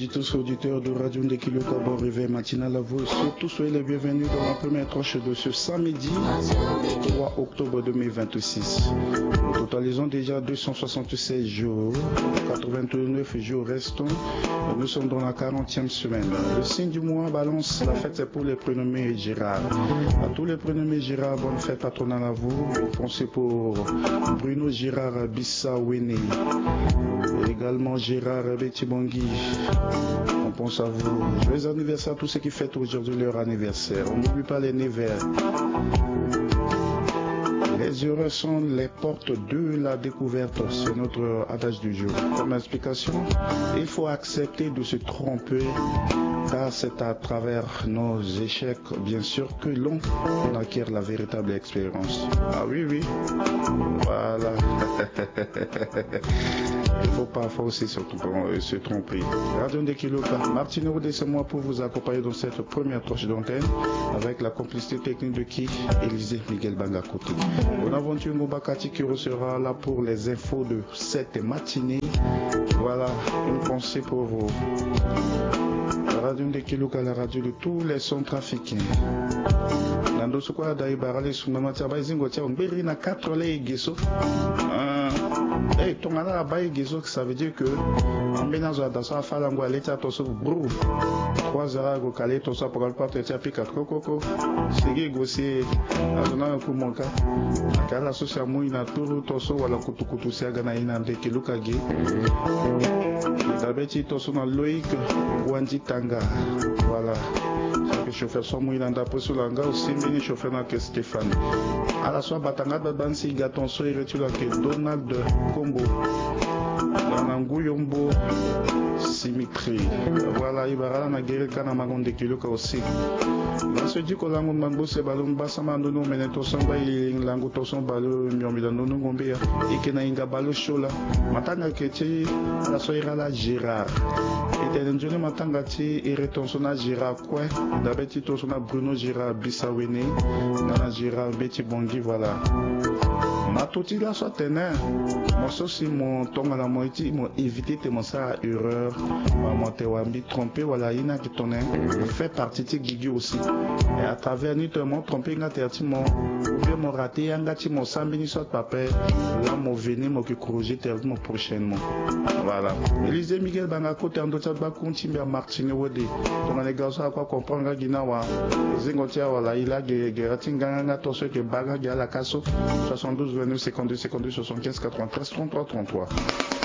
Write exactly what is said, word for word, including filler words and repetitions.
tous auditeurs de Radio Ndekiluka, bon réveil matinal à vous. Surtout, soyez les bienvenus dans la première tranche de ce samedi trois octobre deux mille vingt-six. Nous totalisons déjà deux cent soixante-seize jours, quatre-vingt-neuf jours restants. Nous sommes dans la quarantième semaine. Le signe du mois balance, la fête c'est pour les prénommés Gérard. À tous les prénommés Gérard, bonne fête patronale à vous. Pensez pour Bruno Gérard Bissawene. Également Gérard Betty Bangui. On pense à vous. Joyeux anniversaire à tous ceux qui fêtent aujourd'hui leur anniversaire. On n'oublie pas les nés verts. Les heureux sont les portes de la découverte. C'est notre adage du jour. Comme explication, il faut accepter de se tromper, car c'est à travers nos échecs, bien sûr, que l'on acquiert la véritable expérience. Ah oui, oui. Voilà. Il ne faut pas forcer se, se tromper. Radio Ndekiluka, Martine Rodé, c'est moi pour vous accompagner dans cette première tranche d'antenne avec la complicité technique de qui Élisée Miguel Bangakoté. Bonaventure Moubakati qui sera là pour les infos de cette matinée. Voilà, une pensée pour vous. Radio Ndekiluka, la radio de tous les centrafricains. Nando Sukwa Daïbarale Sunamata Baizingotia, on bérit na quatre les guesso. Eh, ton ala baï guesso, ça veut dire que en bénazo adassa falango à l'état tosso brou. Trois heures au calé tosso pour le porte tia pika kokoko. Sigi gossi azona ku monka. Kala sosia muina turu tosso wala kutukutu siaga na ina Ndekiluka ge. Tabeti tosso na Loïc Wandi Tanga. Voilà. Le chauffeur soit mouillanda pour Soulanga aussi, mais chauffeur n'a que Stéphane. À la soirée, Batanga Bansi Gaton Soy retula que Donald Combo. Dans Yombo Symétrie. Voilà, il va à la guerre Kanamagon de Kiluka aussi. Dans ce dit que l'angon mango se ballon bassama nono meneto samba il lango toson balo nyomida nono gombea et que na inga balo shola. Matanga keti à la soirée la Gérard. Et t'es matanga ti et retonsona Gérard quoi. D'abeti tosona Bruno Gérard Bissawene. Nana Gérard Betty Bangui voilà. Ma toti la soit ténè. Moi aussi mon ton à la moitié m'ont évité de mon ça erreur. Moi te wambi trompé voilà ina qui tonne. Fait partie de Guigui aussi. Et à travers nous te mon trompé ngati mon ou bien mon raté ngati mon sambini soit papa. Là mon venu mon qui corriger tellement prochainement. Voilà. Élisée Miguel Bangakoté en d'autres ba continue à Martine Wode. Donc les gars ça quoi comprendre ginawa. Zingotia voilà il a geratinga nga to ce que baga la kasso soixante-douze vingt-neuf cinquante-deux cinquante-deux soixante-quinze quatre-vingt-treize trente-trois trente-trois.